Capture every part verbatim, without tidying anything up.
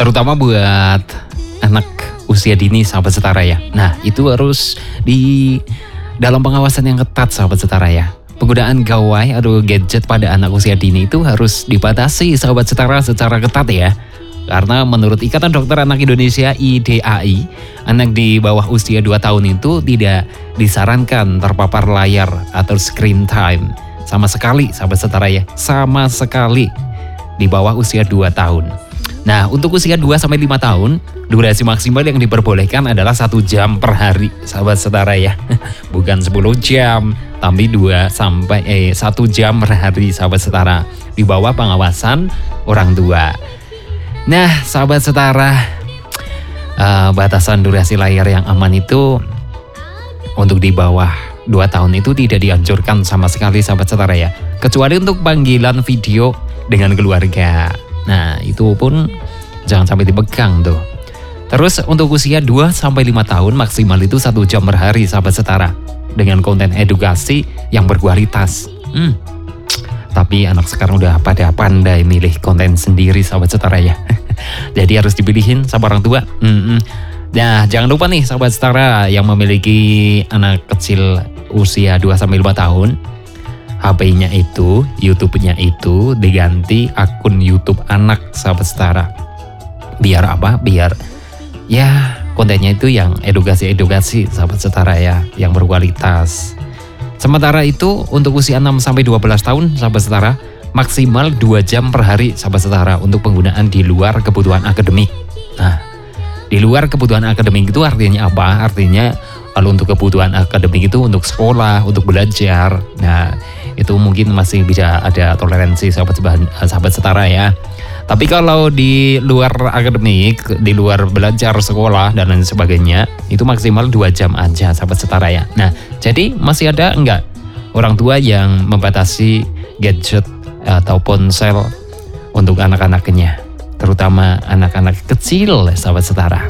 Terutama buat anak usia dini sahabat setara ya. Nah itu harus di dalam pengawasan yang ketat sahabat setara ya. Penggunaan gawai atau gadget pada anak usia dini itu harus dibatasi sahabat setara secara ketat ya. Karena menurut Ikatan Dokter Anak Indonesia I D A I, anak di bawah usia dua tahun itu tidak disarankan terpapar layar atau screen time. Sama sekali sahabat setara ya, sama sekali di bawah usia dua tahun. Nah untuk usia dua sampai lima tahun, durasi maksimal yang diperbolehkan adalah satu jam per hari sahabat setara ya. Bukan sepuluh jam, tapi dua sampai eh satu jam per hari sahabat setara di bawah pengawasan orang tua. Nah sahabat setara, uh, batasan durasi layar yang aman itu untuk di bawah dua tahun itu tidak dianjurkan sama sekali sahabat setara ya. Kecuali untuk panggilan video dengan keluarga. Nah itu pun jangan sampai dipegang tuh. Terus untuk usia dua sampai lima tahun maksimal itu satu jam per hari sahabat setara. Dengan konten edukasi yang berkualitas. Hmm. Tapi anak sekarang udah pada pandai milih konten sendiri sahabat setara ya. Jadi harus dipilihin sama orang tua. Hmm-hmm. Nah jangan lupa nih sahabat setara yang memiliki anak kecil usia dua sampai lima tahun. H P-nya itu, YouTube-nya itu diganti akun YouTube anak sahabat setara. Biar apa? Biar ya kontennya itu yang edukasi-edukasi sahabat setara ya, yang berkualitas. Sementara itu untuk usia enam sampai dua belas tahun sahabat setara maksimal dua jam per hari sahabat setara untuk penggunaan di luar kebutuhan akademik. Nah, di luar kebutuhan akademik itu artinya apa? Artinya kalau untuk kebutuhan akademik itu untuk sekolah, untuk belajar. Nah, itu mungkin masih bisa ada toleransi sahabat sahabat setara ya. Tapi kalau di luar akademik, di luar belajar sekolah dan lain sebagainya, itu maksimal dua jam aja sahabat setara ya. Nah, jadi masih ada enggak orang tua yang membatasi gadget atau ponsel untuk anak-anaknya, terutama anak-anak kecil sahabat setara.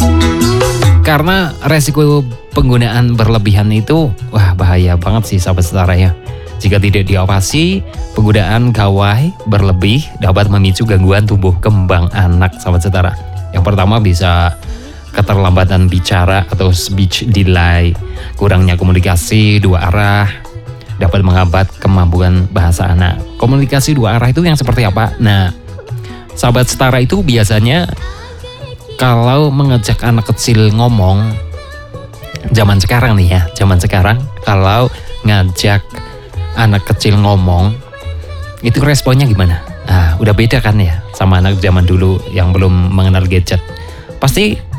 Karena resiko penggunaan berlebihan itu wah bahaya banget sih sahabat setara ya. Jika tidak diawasi, penggunaan gawai berlebih dapat memicu gangguan tumbuh kembang anak sahabat setara. Yang pertama bisa keterlambatan bicara atau speech delay, kurangnya komunikasi dua arah, dapat menghambat kemampuan bahasa anak. Komunikasi dua arah itu yang seperti apa? Nah, sahabat setara itu biasanya kalau mengajak anak kecil ngomong, zaman sekarang nih ya, zaman sekarang kalau ngajak anak kecil ngomong, itu responnya gimana? Nah, udah beda kan ya sama anak zaman dulu yang belum mengenal gadget. Pasti